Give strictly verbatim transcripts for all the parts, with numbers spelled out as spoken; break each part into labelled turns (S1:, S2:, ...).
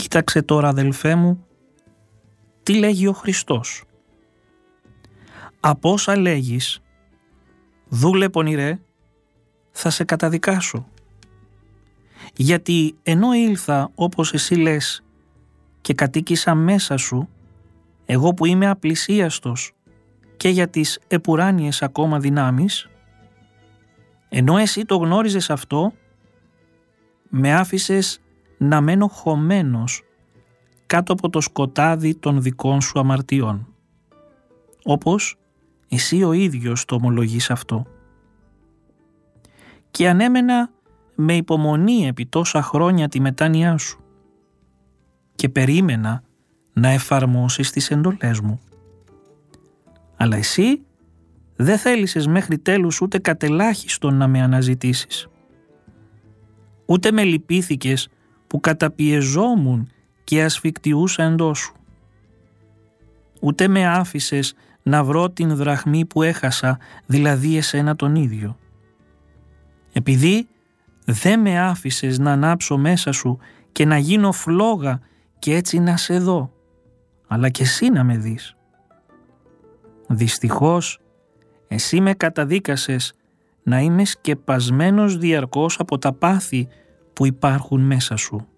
S1: Κοίταξε τώρα, αδελφέ μου, τι λέγει ο Χριστός. Από όσα λέγεις, δούλε πονηρέ, θα σε καταδικάσω. Γιατί ενώ ήλθα όπως εσύ λες και κατοίκησα μέσα σου, εγώ που είμαι απλησίαστος και για τις επουράνιες ακόμα δυνάμεις, ενώ εσύ το γνώριζες αυτό, με άφησες να μένω χωμένος κάτω από το σκοτάδι των δικών σου αμαρτιών, όπως εσύ ο ίδιος το ομολογείς αυτό. Και ανέμενα με υπομονή επί τόσα χρόνια τη μετάνοιά σου και περίμενα να εφαρμόσεις τις εντολές μου. Αλλά εσύ δεν θέλησες μέχρι τέλους ούτε κατελάχιστον να με αναζητήσεις. Ούτε με λυπήθηκες που καταπιεζόμουν και ασφικτιούσα εντός σου. Ούτε με άφησες να βρω την δραχμή που έχασα, δηλαδή εσένα τον ίδιο. Επειδή δεν με άφησες να ανάψω μέσα σου και να γίνω φλόγα και έτσι να σε δω, αλλά και εσύ να με δεις. Δυστυχώς, εσύ με καταδίκασες να είμαι σκεπασμένος διαρκώς από τα πάθη που υπάρχουν μέσα σου.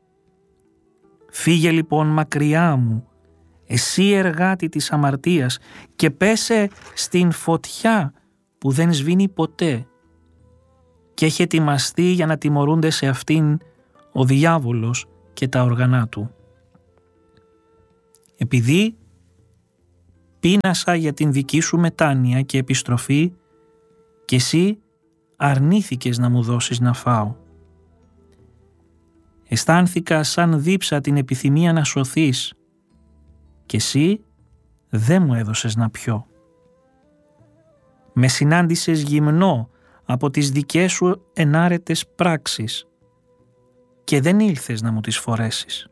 S1: Φύγε λοιπόν μακριά μου, εσύ εργάτη της αμαρτίας, και πέσε στην φωτιά που δεν σβήνει ποτέ και έχει ετοιμαστεί για να τιμωρούνται σε αυτήν ο διάβολος και τα όργανά του. Επειδή πείνασα για την δική σου μετάνοια και επιστροφή και εσύ αρνήθηκες να μου δώσεις να φάω. Αισθάνθηκα σαν δίψα την επιθυμία να σωθείς και εσύ δεν μου έδωσες να πιω. Με συνάντησες γυμνό από τις δικές σου ενάρετες πράξεις και δεν ήλθες να μου τις φορέσεις.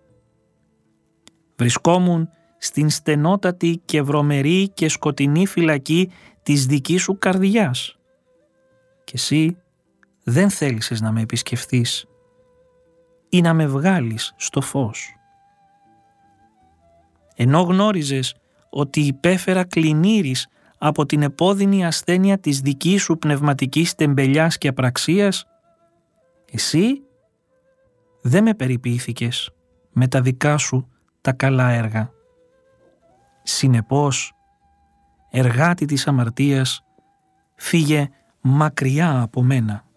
S1: Βρισκόμουν στην στενότατη και βρωμερή και σκοτεινή φυλακή της δικής σου καρδιάς και εσύ δεν θέλησες να με επισκεφθείς ή να με βγάλεις στο φως. Ενώ γνώριζες ότι υπέφερα κλινήρης από την επώδυνη ασθένεια της δικής σου πνευματικής τεμπελιάς και απραξίας, εσύ δεν με περιποιήθηκες με τα δικά σου τα καλά έργα. Συνεπώς, εργάτη της αμαρτίας, φύγε μακριά από μένα.